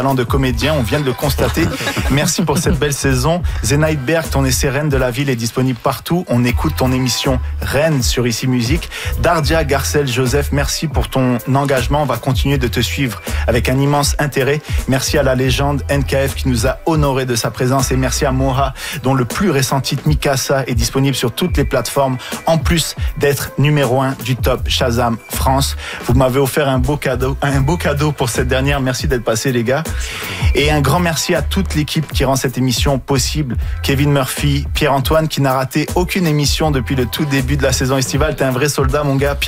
talent de comédien, on vient de le constater. Merci pour cette belle saison. Zenaïd Berg, ton essai Reine de la ville est disponible partout. On écoute ton émission Reine sur Ici Musique. Dardia Garcel Joseph, merci pour ton engagement. On va continuer de te suivre avec un immense intérêt. Merci à la légende NKF qui nous a honoré de sa présence et merci à Moha dont le plus récent titre Mikasa est disponible sur toutes les plateformes en plus d'être numéro 1 du top Shazam France. Vous m'avez offert un beau cadeau pour cette dernière. Merci d'être passé les gars. Et un grand merci à toute l'équipe qui rend cette émission possible. Kevin Murphy, Pierre-Antoine qui n'a raté aucune émission depuis le tout début de la saison estivale. T'es un vrai soldat mon gars.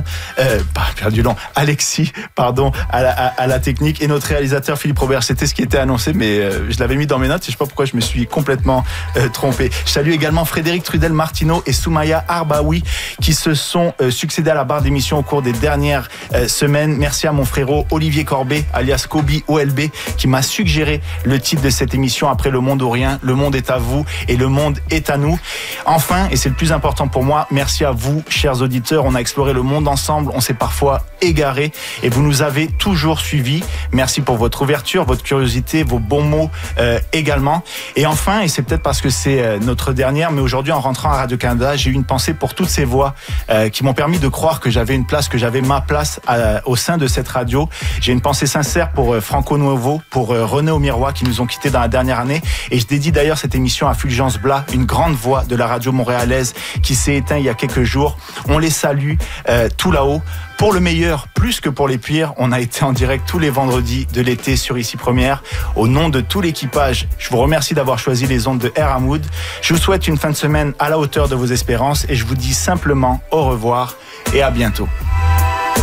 Alexis, à la technique et notre réalisateur Philippe Robert. C'était ce qui était annoncé mais je l'avais mis dans mes notes et je sais pas pourquoi je me suis complètement trompé. Je salue également Frédéric Trudel-Martineau et Soumaya Arbaoui qui se sont succédés à la barre d'émission au cours des dernières semaines. Merci à mon frérot Olivier Corbet alias Kobi OLB qui m'a suggéré le titre de cette émission après Le Monde ou Rien. Le monde est à vous et le monde est à nous. Enfin, et c'est le plus important pour moi, merci à vous chers auditeurs. On a exploré le monde ensemble, on s'est parfois égaré et vous nous avez toujours suivis. Merci pour votre ouverture, votre curiosité, vos bons mots également. Et enfin, et c'est peut-être parce que c'est notre dernière, mais aujourd'hui en rentrant à Radio-Canada, j'ai eu une pensée pour toutes ces voix qui m'ont permis de croire que j'avais une place, que j'avais ma place au sein de cette radio. J'ai une pensée sincère pour Franco Nuovo, pour René Aumirois qui nous ont quittés dans la dernière année. Et je dédie d'ailleurs cette émission à Fulgence Blas, une grande voix de la radio montréalaise qui s'est éteinte il y a quelques jours. On les salue tout là-haut. Pour le meilleur, plus que pour les pires, on a été en direct tous les vendredis de l'été sur Ici Première. Au nom de tout l'équipage, je vous remercie d'avoir choisi les ondes de Air Hamoud. Je vous souhaite une fin de semaine à la hauteur de vos espérances et je vous dis simplement au revoir et à bientôt.